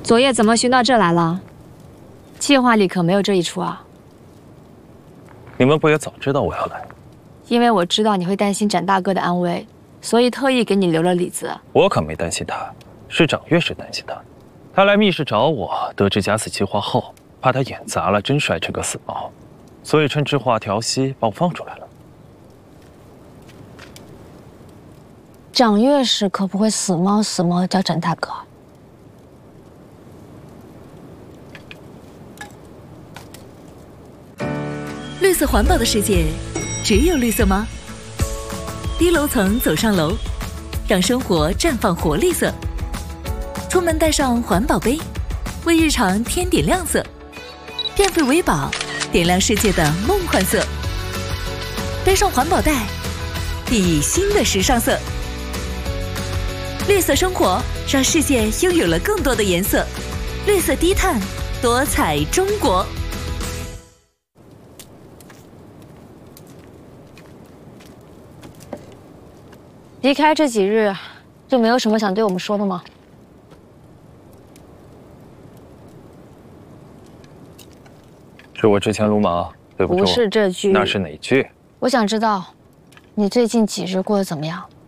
昨夜怎么寻到这来了？计划里可没有这一出啊！ 你们不也早知道我要来？ 因为我知道你会担心展大哥的安危，所以特意给你留了里子。 我可没担心他，是掌月是担心他。他来密室找我，得知假死计划后，怕他演砸了真帅这个死猫，所以趁知画调息把我放出来了。 掌月时可不会死猫的叫展大哥。 绿色环保的世界，只有绿色吗？低楼层走上楼，让生活绽放活力色。出门带上环保杯，为日常添点亮色。变废为宝，点亮世界的梦幻色。背上环保袋，熠熠新的时尚色。绿色生活，让世界拥有了更多的颜色。绿色低碳，多彩中国。 离开这几日，就没有什么想对我们说的吗？ 是我之前鲁莽，对不住。 不是这句， 那是哪句？ 我想知道，你最近几日过得怎么样？